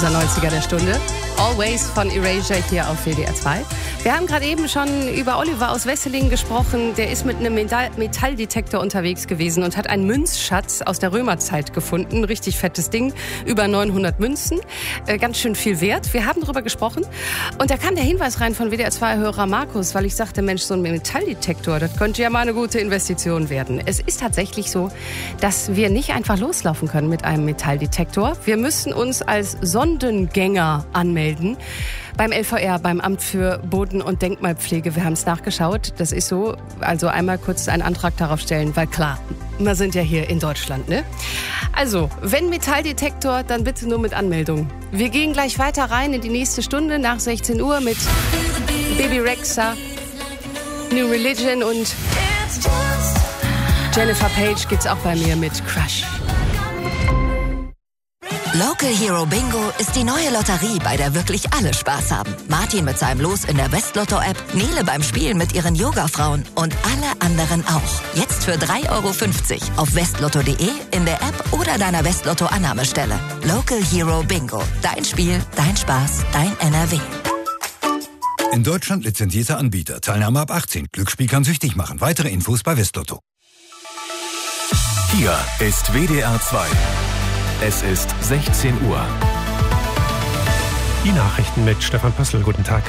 Der 90er der Stunde. Always von Erasure hier auf WDR 2. Wir haben gerade eben schon über Oliver aus Wesseling gesprochen. Der ist mit einem Metalldetektor unterwegs gewesen und hat einen Münzschatz aus der Römerzeit gefunden. Richtig fettes Ding. Über 900 Münzen. Ganz schön viel wert. Wir haben darüber gesprochen. Und da kam der Hinweis rein von WDR 2-Hörer Markus, weil ich sagte, Mensch, so ein Metalldetektor, das könnte ja mal eine gute Investition werden. Es ist tatsächlich so, dass wir nicht einfach loslaufen können mit einem Metalldetektor. Wir müssen uns als Sondengänger anmelden. Beim LVR, beim Amt für Boden- und Denkmalpflege. Wir haben es nachgeschaut. Das ist so. Also einmal kurz einen Antrag darauf stellen, weil klar, wir sind ja hier in Deutschland, ne? Also, wenn Metalldetektor, dann bitte nur mit Anmeldung. Wir gehen gleich weiter rein in die nächste Stunde nach 16 Uhr mit Baby Rexha, New Religion und Jennifer Page gibt's auch bei mir mit Crush. Local Hero Bingo ist die neue Lotterie, bei der wirklich alle Spaß haben. Martin mit seinem Los in der Westlotto-App, Nele beim Spielen mit ihren Yoga-Frauen und alle anderen auch. Jetzt für 3,50 € auf westlotto.de, in der App oder deiner Westlotto-Annahmestelle. Local Hero Bingo. Dein Spiel, dein Spaß, dein NRW. In Deutschland lizenzierter Anbieter. Teilnahme ab 18. Glücksspiel kann süchtig machen. Weitere Infos bei Westlotto. Hier ist WDR 2. Es ist 16 Uhr. Die Nachrichten mit Stefan Pössl. Guten Tag.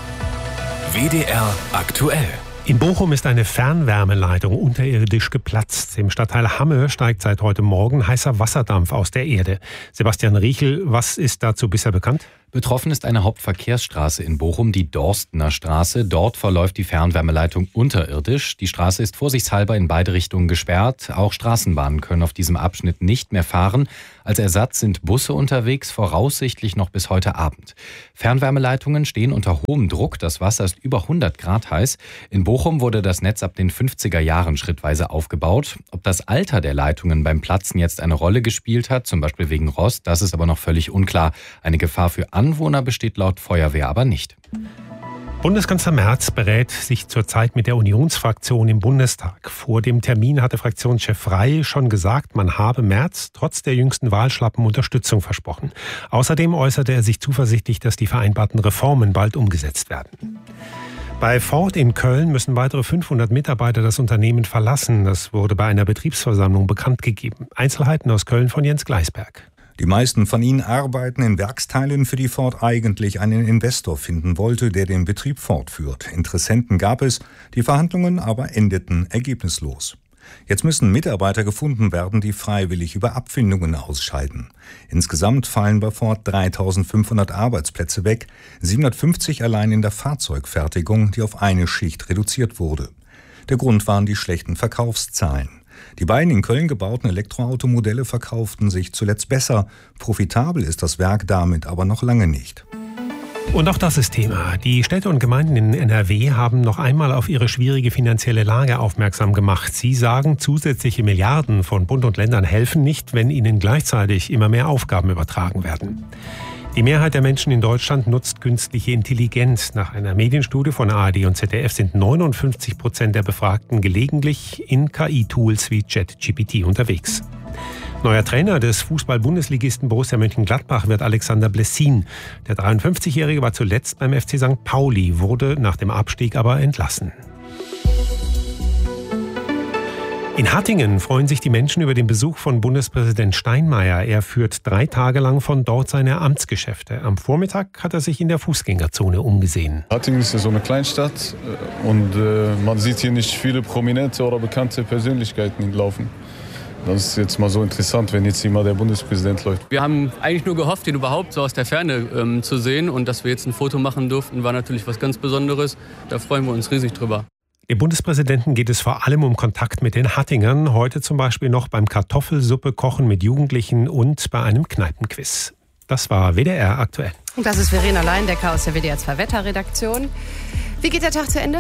WDR aktuell. In Bochum ist eine Fernwärmeleitung unterirdisch geplatzt. Im Stadtteil Hamme steigt seit heute Morgen heißer Wasserdampf aus der Erde. Sebastian Riechel, was ist dazu bisher bekannt? Betroffen ist eine Hauptverkehrsstraße in Bochum, die Dorstener Straße. Dort verläuft die Fernwärmeleitung unterirdisch. Die Straße ist vorsichtshalber in beide Richtungen gesperrt. Auch Straßenbahnen können auf diesem Abschnitt nicht mehr fahren. Als Ersatz sind Busse unterwegs, voraussichtlich noch bis heute Abend. Fernwärmeleitungen stehen unter hohem Druck. Das Wasser ist über 100 Grad heiß. In Bochum wurde das Netz ab den 50er Jahren schrittweise aufgebaut. Ob das Alter der Leitungen beim Platzen jetzt eine Rolle gespielt hat, zum Beispiel wegen Rost, das ist aber noch völlig unklar. Eine Gefahr für Anwohner besteht laut Feuerwehr aber nicht. Bundeskanzler Merz berät sich zurzeit mit der Unionsfraktion im Bundestag. Vor dem Termin hatte Fraktionschef Frey schon gesagt, man habe Merz trotz der jüngsten Wahlschlappen Unterstützung versprochen. Außerdem äußerte er sich zuversichtlich, dass die vereinbarten Reformen bald umgesetzt werden. Bei Ford in Köln müssen weitere 500 Mitarbeiter das Unternehmen verlassen. Das wurde bei einer Betriebsversammlung bekannt gegeben. Einzelheiten aus Köln von Jens Gleisberg. Die meisten von ihnen arbeiten in Werksteilen, für die Ford eigentlich einen Investor finden wollte, der den Betrieb fortführt. Interessenten gab es, die Verhandlungen aber endeten ergebnislos. Jetzt müssen Mitarbeiter gefunden werden, die freiwillig über Abfindungen ausscheiden. Insgesamt fallen bei Ford 3.500 Arbeitsplätze weg, 750 allein in der Fahrzeugfertigung, die auf eine Schicht reduziert wurde. Der Grund waren die schlechten Verkaufszahlen. Die beiden in Köln gebauten Elektroautomodelle verkauften sich zuletzt besser. Profitabel ist das Werk damit aber noch lange nicht. Und auch das ist Thema. Die Städte und Gemeinden in NRW haben noch einmal auf ihre schwierige finanzielle Lage aufmerksam gemacht. Sie sagen, zusätzliche Milliarden von Bund und Ländern helfen nicht, wenn ihnen gleichzeitig immer mehr Aufgaben übertragen werden. Die Mehrheit der Menschen in Deutschland nutzt künstliche Intelligenz. Nach einer Medienstudie von ARD und ZDF sind 59% der Befragten gelegentlich in KI-Tools wie ChatGPT unterwegs. Neuer Trainer des Fußball-Bundesligisten Borussia Mönchengladbach wird Alexander Blessin. Der 53-Jährige war zuletzt beim FC St. Pauli, wurde nach dem Abstieg aber entlassen. In Hattingen freuen sich die Menschen über den Besuch von Bundespräsident Steinmeier. Er führt 3 Tage lang von dort seine Amtsgeschäfte. Am Vormittag hat er sich in der Fußgängerzone umgesehen. Hattingen ist ja so eine Kleinstadt und man sieht hier nicht viele prominente oder bekannte Persönlichkeiten laufen. Das ist jetzt mal so interessant, wenn jetzt hier mal der Bundespräsident läuft. Wir haben eigentlich nur gehofft, ihn überhaupt so aus der Ferne zu sehen. Und dass wir jetzt ein Foto machen durften, war natürlich was ganz Besonderes. Da freuen wir uns riesig drüber. Dem Bundespräsidenten geht es vor allem um Kontakt mit den Hattingern. Heute zum Beispiel noch beim Kartoffelsuppe kochen mit Jugendlichen und bei einem Kneipenquiz. Das war WDR aktuell. Und das ist Verena Leindecker aus der WDR 2 Wetterredaktion. Wie geht der Tag zu Ende?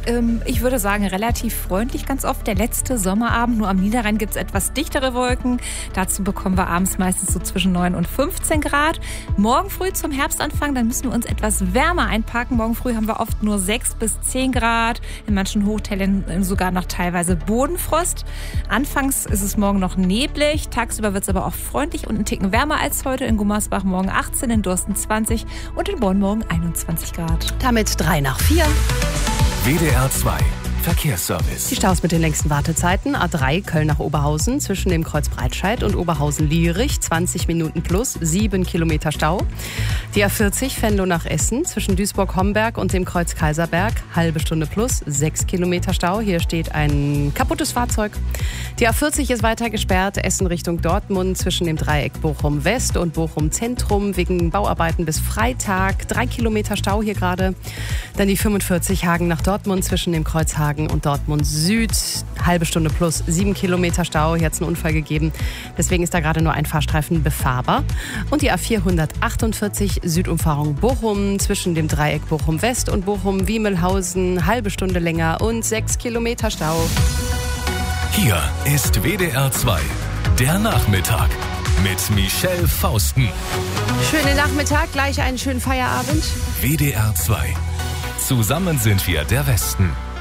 Ich würde sagen, relativ freundlich ganz oft. Der letzte Sommerabend, nur am Niederrhein gibt es etwas dichtere Wolken. Dazu bekommen wir abends meistens so zwischen 9 und 15 Grad. Morgen früh zum Herbstanfang, dann müssen wir uns etwas wärmer einpacken. Morgen früh haben wir oft nur 6 bis 10 Grad. In manchen Hochtälern sogar noch teilweise Bodenfrost. Anfangs ist es morgen noch neblig. Tagsüber wird es aber auch freundlich und einen Ticken wärmer als heute. In Gummersbach morgen 18, in Dorsten 20 und in Bonn morgen 21 Grad. Damit 3 nach 4. WDR 2 Verkehrsservice. Die Staus mit den längsten Wartezeiten. A3 Köln nach Oberhausen zwischen dem Kreuz Breitscheid und Oberhausen-Lierich. 20 Minuten plus, 7 Kilometer Stau. Die A40 Venlo nach Essen zwischen Duisburg-Homberg und dem Kreuz Kaiserberg. Halbe Stunde plus, 6 Kilometer Stau. Hier steht ein kaputtes Fahrzeug. Die A40 ist weiter gesperrt. Essen Richtung Dortmund zwischen dem Dreieck Bochum-West und Bochum-Zentrum wegen Bauarbeiten bis Freitag. 3 Kilometer Stau hier gerade. Dann die 45 Hagen nach Dortmund zwischen dem Kreuz Hagen und Dortmund Süd. Halbe Stunde plus, 7 Kilometer Stau. Hier hat es einen Unfall gegeben. Deswegen ist da gerade nur ein Fahrstreifen befahrbar. Und die A448 Südumfahrung Bochum zwischen dem Dreieck Bochum-West und Bochum-Wiemelhausen. Halbe Stunde länger und 6 Kilometer Stau. Hier ist WDR 2, der Nachmittag mit Michelle Fausten. Schönen Nachmittag, gleich einen schönen Feierabend. WDR 2. Zusammen sind wir der Westen.